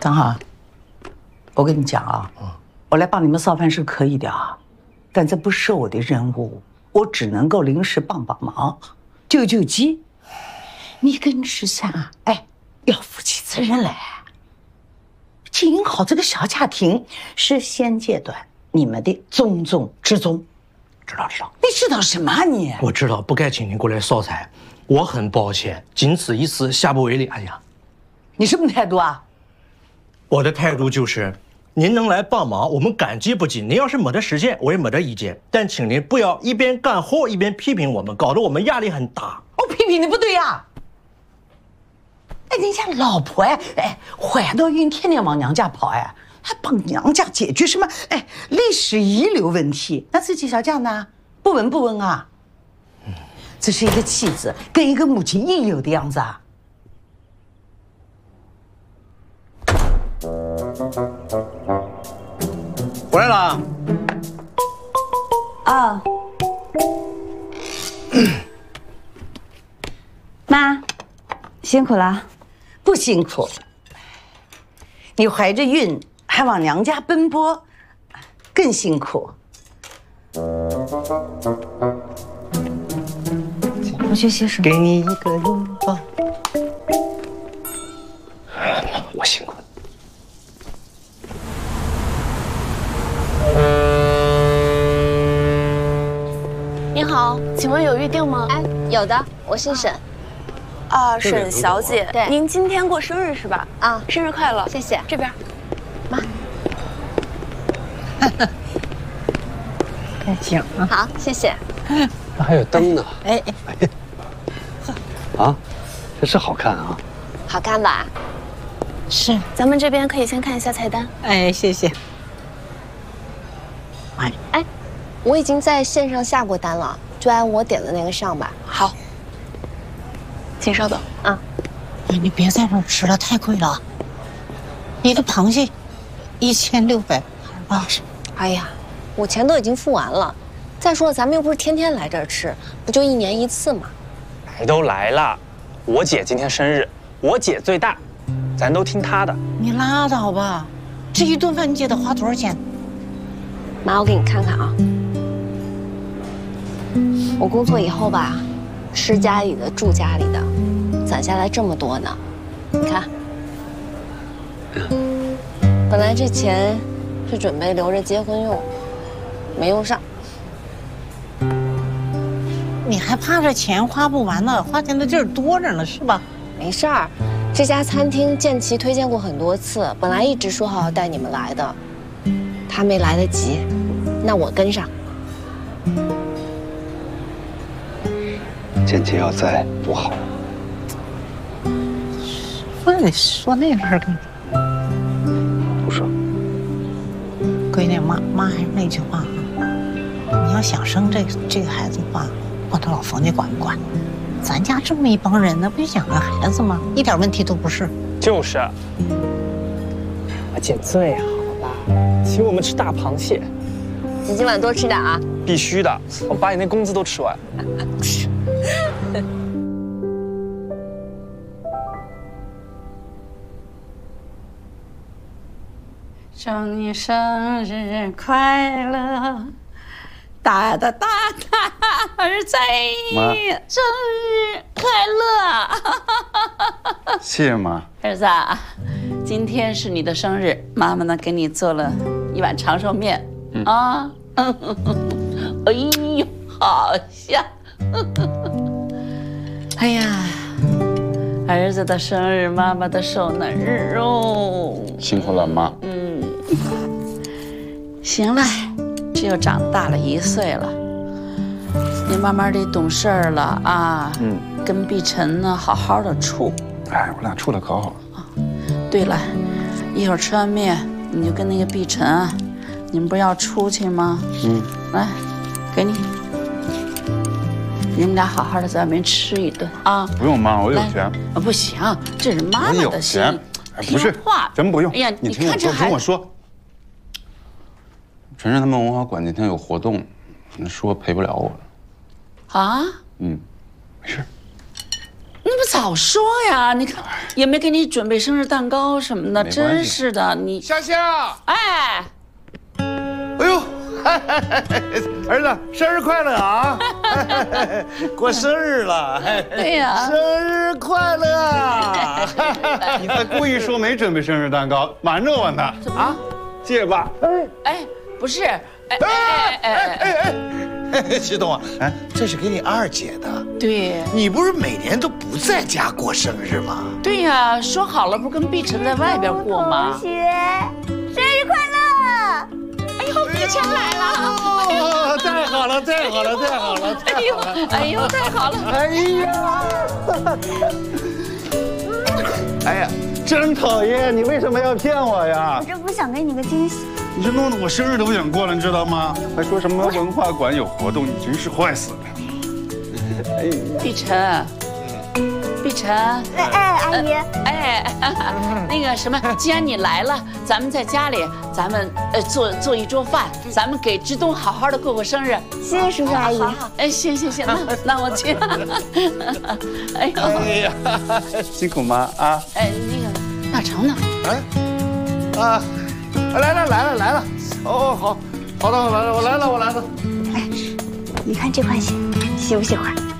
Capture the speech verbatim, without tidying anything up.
张浩，我跟你讲啊，我来帮你们烧饭是可以的啊，但这不是我的任务，我只能够临时帮帮忙，救救急。你跟志山，哎，要负起责任来。经营好这个小家庭是现阶段你们的重中之重。 知道知道。 你知道什么啊你？ 我知道，不该请您过来烧菜，我很抱歉，仅此一次，下不为例。哎呀， 你什么态度啊？ 我的态度就是，您能来帮忙，我们感激不尽。您要是没得时间，我也没得意见，但请您不要一边干活一边批评我们，搞得我们压力很大。 我批评你不对呀。哎，人家老婆哎哎，怀到孕天天往娘家跑哎，还帮娘家解决什么哎历史遗留问题？那自己小家呢？不闻不问啊？嗯，这是一个妻子跟一个母亲应有的样子啊。 回来了。 哦，妈，辛苦了。 不辛苦，你怀着孕还往娘家奔波，更辛苦。 我去洗手。 给你一个拥抱。我辛苦了。 您好，请问有预定吗？ 哎，有的，我姓沈。 啊，沈小姐， 对， 您今天过生日是吧？ 啊， 生日快乐！ 谢谢。 这边， 妈。 太讲了。 好，谢谢。 那还有灯呢。 哎哎。 啊，这是好看啊。 好看吧？ 是。咱们这边可以先看一下菜单。 哎，谢谢。 哎哎，我已经在线上下过单了，就按我点的那个上吧。 好。请稍等啊！ 哎，你别在这儿吃了，太贵了。一个螃蟹，一千六百八十。 哎呀，我钱都已经付完了。再说了，咱们又不是天天来这儿吃，不就一年一次吗？ 来都来了，我姐今天生日，我姐最大，咱都听她的。 你拉倒吧，这一顿饭你姐得花多少钱？ 妈，我给你看看啊。我工作以后吧。吃家里的，住家里的，攒下来这么多呢，你看，本来这钱是准备留着结婚用，没用上。 你还怕这钱花不完呢？花钱的地儿多着呢，是吧？ 没事儿，这家餐厅建奇推荐过很多次，本来一直说好要带你们来的，他没来得及，那我跟上。 建杰要在多好。 非得说那边干啥？ 不说。 闺女，妈妈还是那句话啊，你要想生这这个孩子的话，管他老冯家管不管？咱家这么一帮人呢，不就养个孩子吗？一点问题都不是。 就是。我姐最好了，请我们吃大螃蟹。 你今晚多吃点啊。 必须的，我把你那工资都吃完。 祝你生日快乐，哒哒哒哒，儿子，生日快乐！ 谢谢妈。 儿子，今天是你的生日，妈妈呢给你做了一碗长寿面、嗯、啊。哎呦，好香！哎呀，儿子的生日，妈妈的手嫩肉。 辛苦了，妈。 嗯，行了，这又长大了一岁了，你慢慢的懂事儿了啊。嗯，跟碧晨呢好好的处。 哎，我俩处的可好了。 啊，对了，一会儿吃完面，你就跟那个碧晨啊。你们不是要出去吗？嗯，来，给你，你们俩好好的在外面吃一顿啊！ 不用妈，我有钱。 啊，不行，这是妈妈的心。 不是话， 真不用。 哎呀， 你听我说，听我说。晨晨他们文化馆今天有活动，说陪不了我了。 啊？ 嗯，没事。 你不早说呀？你看也没给你准备生日蛋糕什么的，真是的，你香香， 哎， 哎呦，儿子生日快乐啊！过生日了， 对呀， 生日快乐！ 你还故意说没准备生日蛋糕，瞒着我呢啊？借吧。 哎，不是，哎哎哎哎哎哎，启东啊，哎，这是给你二姐的。 对， 你不是每年都不在家过生日吗？ 对呀，说好了不跟碧晨在外边过吗？ 同学，生日快乐！ 哎呦，碧晨来了！ 哦，太好了，太好了，太好了！ 哎呦，哎呦，太好了！ 哎呀， 哎呀，真讨厌！你为什么要骗我呀我？这不想给你个惊喜。 你这弄得我生日都不想过了，你知道吗？还说什么文化馆有活动，你真是坏死了！哎， 碧晨，碧晨， 哎哎，阿姨， 哎，那个什么，既然你来了，咱们在家里，咱们呃做做一桌饭，咱们给志东好好的过过生日。 谢谢叔叔阿姨。 哎，行行行，那那我去。哎呦， 哎呀，辛苦妈啊！ 哎，那个大成呢？ 哎，啊，来了来了来了！哦，好，好的好的，我来了我来了。 哎，你看这款鞋，喜不喜欢？